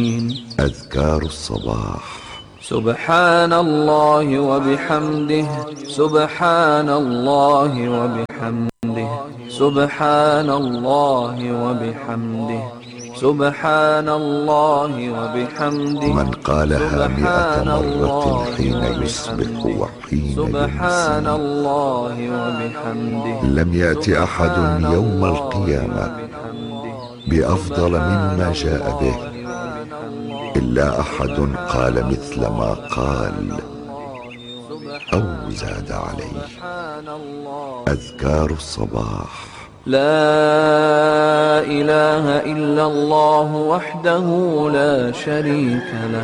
أذكار الصباح. سبحان الله وبحمده، سبحان الله وبحمده، سبحان الله وبحمده، سبحان الله وبحمده. من قالها 100 مرة حين يصبح وحين سبحان يمسي الله وبحمده. لم يأت أحد يوم القيامة بأفضل مما جاء به إلا أحد قال مثل ما قال أو زاد عليه. أذكار الصباح. لا إله إلا الله وحده لا شريك له،